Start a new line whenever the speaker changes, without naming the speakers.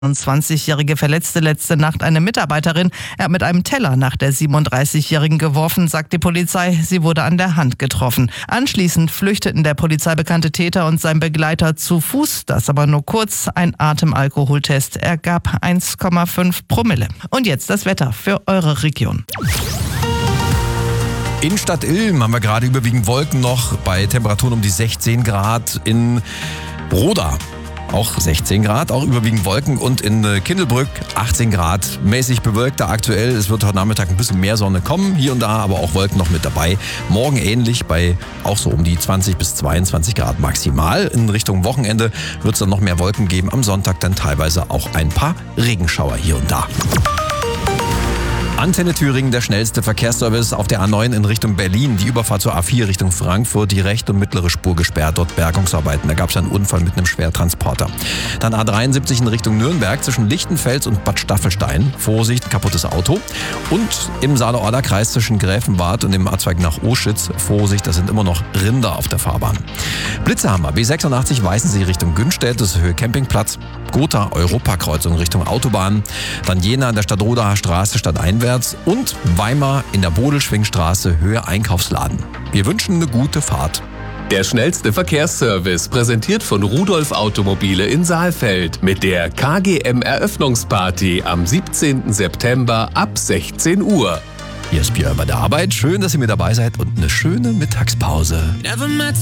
20-Jährige verletzte letzte Nacht eine Mitarbeiterin. Er hat mit einem Teller nach der 37-Jährigen geworfen, sagt die Polizei. Sie wurde an der Hand getroffen. Anschließend flüchteten der polizeibekannte Täter und sein Begleiter zu Fuß. Das aber nur kurz. Ein Atemalkoholtest ergab 1,5 Promille. Und jetzt das Wetter für eure Region.
In Stadt Ilm haben wir gerade überwiegend Wolken noch bei Temperaturen um die 16 Grad. In Broda auch 16 Grad, auch überwiegend Wolken, und in Kindelbrück 18 Grad, mäßig bewölkt da aktuell. Es wird heute Nachmittag ein bisschen mehr Sonne kommen, hier und da aber auch Wolken noch mit dabei. Morgen ähnlich bei auch so um die 20 bis 22 Grad maximal. In Richtung Wochenende wird es dann noch mehr Wolken geben. Am Sonntag dann teilweise auch ein paar Regenschauer hier und da. Antenne Thüringen, der schnellste Verkehrsservice auf der A9 in Richtung Berlin. Die Überfahrt zur A4 Richtung Frankfurt, die rechte und mittlere Spur gesperrt, dort Bergungsarbeiten. Da gab es einen Unfall mit einem Schwertransporter. Dann A73 in Richtung Nürnberg zwischen Lichtenfels und Bad Staffelstein. Vorsicht, kaputtes Auto. Und im Saale-Orla-Kreis zwischen Gräfenwart und dem Abzweig nach Oschitz. Vorsicht, da sind immer noch Rinder auf der Fahrbahn. Blitze haben wir. B86 Weißensee Richtung Günstedt, das ist Höhe Campingplatz. Gotha Europakreuzung Richtung Autobahn. Dann Jena an der Stadtrodaer Straße stadteinwärts. Und Weimar in der Bodelschwingstraße Höhe Einkaufsladen. Wir wünschen eine gute Fahrt.
Der schnellste Verkehrsservice, präsentiert von Rudolf Automobile in Saalfeld mit der KGM-Eröffnungsparty am 17. September ab 16 Uhr.
Hier ist Björn bei der Arbeit. Schön, dass ihr mit dabei seid und eine schöne Mittagspause.